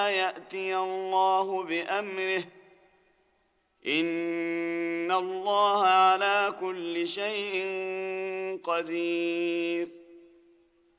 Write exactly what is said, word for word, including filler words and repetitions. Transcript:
يأتي الله بأمره إن الله على كل شيء قدير